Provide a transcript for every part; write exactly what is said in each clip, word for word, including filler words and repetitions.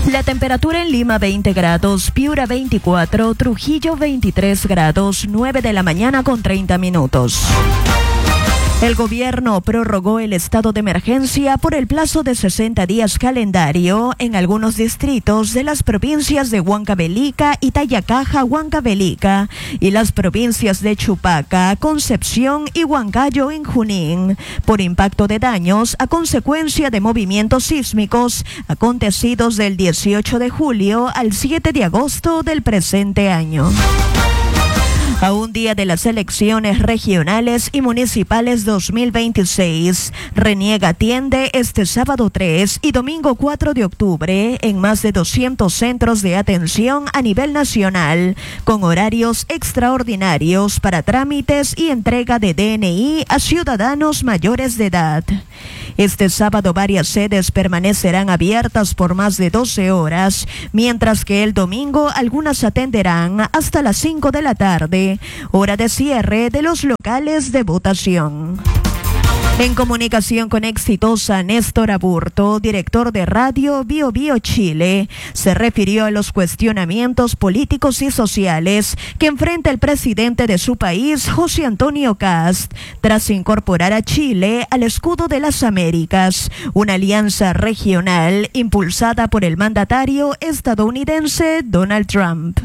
La temperatura en Lima veinte grados, Piura veinticuatro, Trujillo veintitrés grados, nueve de la mañana con treinta minutos. El gobierno prorrogó el estado de emergencia por el plazo de sesenta días calendario en algunos distritos de las provincias de Huancavelica y Tayacaja, Huancavelica, y las provincias de Chupaca, Concepción y Huancayo en Junín, por impacto de daños a consecuencia de movimientos sísmicos acontecidos del dieciocho de julio al siete de agosto del presente año. A un día de las elecciones regionales y municipales dos mil veintiséis, Reniega atiende este sábado tres y domingo cuatro de octubre en más de doscientos centros de atención a nivel nacional, con horarios extraordinarios para trámites y entrega de D N I a ciudadanos mayores de edad. Este sábado varias sedes permanecerán abiertas por más de doce horas, mientras que el domingo algunas atenderán hasta las cinco de la tarde, hora de cierre de los locales de votación. En comunicación con Exitosa, Néstor Aburto, director de Radio Bio Bio Chile, se refirió a los cuestionamientos políticos y sociales que enfrenta el presidente de su país, José Antonio Kast, tras incorporar a Chile al escudo de las Américas, una alianza regional impulsada por el mandatario estadounidense Donald Trump.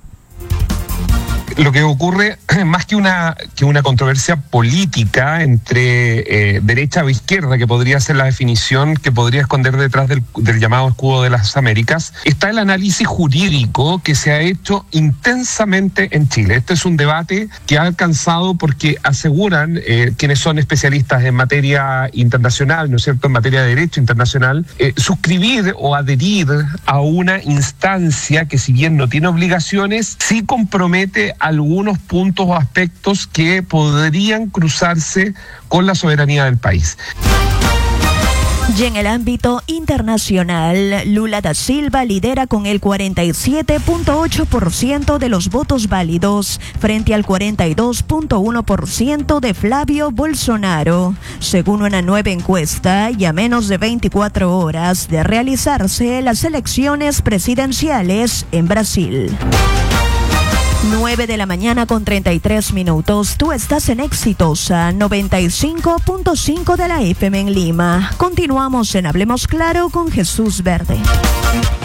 Lo que ocurre, más que una que una controversia política entre eh, derecha o izquierda, que podría ser la definición que podría esconder detrás del, del llamado escudo de las Américas, está el análisis jurídico que se ha hecho intensamente en Chile. Este es un debate que ha alcanzado porque aseguran eh, quienes son especialistas en materia internacional, ¿no es cierto?, en materia de derecho internacional, eh, suscribir o adherir a una instancia que, si bien no tiene obligaciones, sí compromete a algunos puntos o aspectos que podrían cruzarse con la soberanía del país. Y en el ámbito internacional, Lula da Silva lidera con el cuarenta y siete punto ocho por ciento de los votos válidos frente al cuarenta y dos punto uno por ciento de Flavio Bolsonaro, según una nueva encuesta, y a menos de veinticuatro horas de realizarse las elecciones presidenciales en Brasil. nueve de la mañana con treinta y tres minutos. Tú estás en Exitosa noventa y cinco punto cinco de la F M en Lima. Continuamos en Hablemos Claro con Jesús Verde.